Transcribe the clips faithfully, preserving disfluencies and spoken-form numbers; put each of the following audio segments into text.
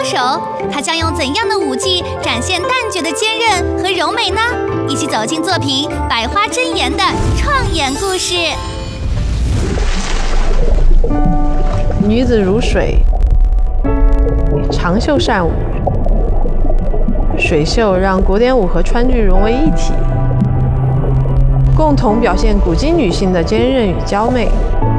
手，他将用怎样的武技展现旦角的坚韧和柔美呢？一起走进作品《百花争妍》的创演故事。 女子如水，长袖善舞，水袖让古典舞和川剧融为一体，共同表现古今女性的坚韧与娇媚。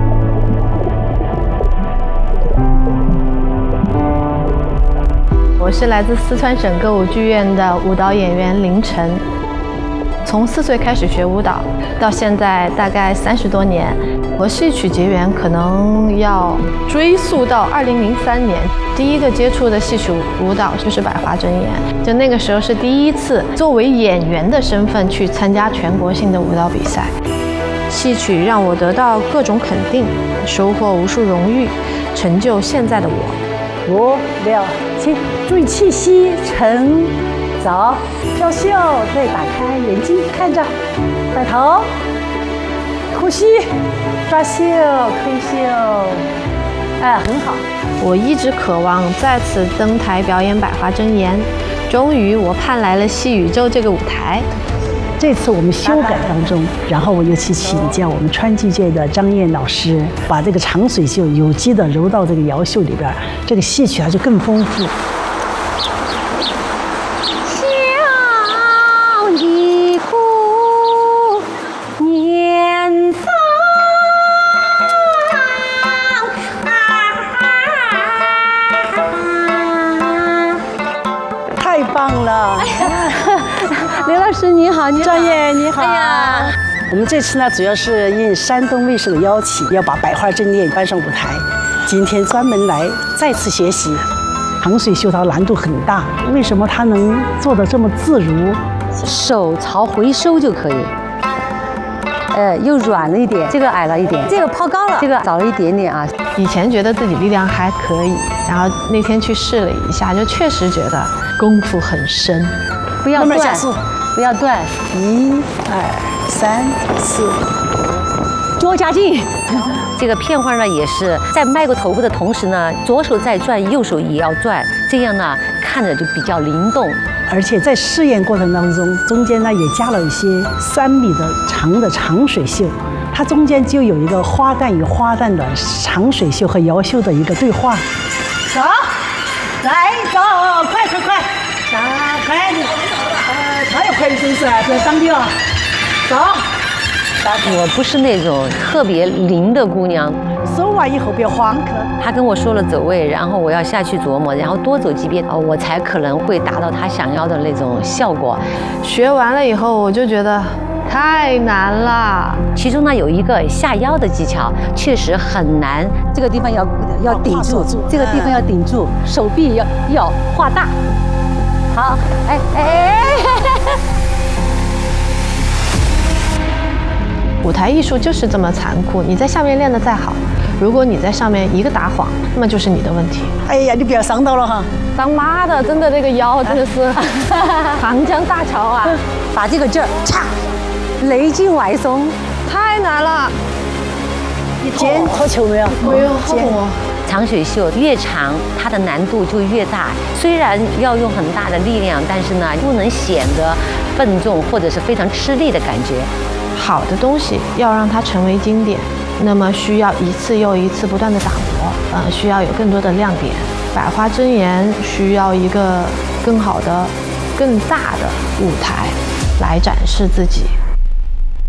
我是来自四川省歌舞剧院的舞蹈演员林晨，从四岁开始学舞蹈，到现在大概三十多年。和戏曲结缘可能要追溯到二零零三年，第一个接触的戏曲舞蹈就是《百花争妍》，就那个时候是第一次作为演员的身份去参加全国性的舞蹈比赛。戏曲让我得到各种肯定，收获无数荣誉，成就现在的我。 五六七，注意气息，沉，走，跳袖，对，打开眼睛，看着，摆头，呼吸，抓袖，推袖，哎，很好。我一直渴望再次登台表演《百花争妍》，终于我盼来了戏宇宙这个舞台。这次我们修改当中，然后我又去请教我们川剧界的张燕老师，把这个长水袖有机的揉到这个瑶袖里边，这个戏曲它就更丰富。 像一户年芳， 太棒了！ 刘老师你好，你好， 张燕你好。 哎呀， 我们这次呢，主要是应山东卫视的邀请，要把《百花争妍》搬上舞台。今天专门来再次学习。长水袖它难度很大，为什么它能做得这么自如？ 手朝回收就可以。呃，又软了一点，这个矮了一点，这个抛高了，这个早了一点点啊。 以前觉得自己力量还可以，然后那天去试了一下，就确实觉得功夫很深。 不要断，不要断。 一、二、三、四， 多加劲。这个片花呢，也是在迈过头部的同时呢，左手在转，右手也要转，这样呢看着就比较灵动。 而且在试验过程当中，中间呢也加了一些三米的长的长水袖，它中间就有一个花旦与花旦的长水袖和瑶袖的一个对话。走，来走，快快快！啊，快点！呃，他也快一点是吧？不要当掉。走。 我不是那种特别灵的姑娘， 收完以后不要慌。 他跟我说了走位，然后我要下去琢磨，然后多走几遍，哦，我才可能会达到他想要的那种效果。 学完了以后，我就觉得太难了。 其中呢有一个下腰的技巧，确实很难。这个地方要要顶住，这个地方要顶住，手臂要要画大。好，哎哎哎！ 舞台艺术就是这么残酷，你在下面练得再好，如果你在上面一个打晃，那么就是你的问题。 哎呀，你不要伤到了哈！ 当妈的，真的这个腰真的是长江大桥啊！ 把这个劲儿，嚓，雷劲外松， 太难了。 你肩脱球没有？ 没有后我。 长水袖越长，它的难度就越大。虽然要用很大的力量，但是呢，不能显得笨重或者是非常吃力的感觉。 好的东西要让它成为经典，那么需要一次又一次不断的打磨，呃，需要有更多的亮点。百花争妍需要一个更好的、更大的舞台来展示自己。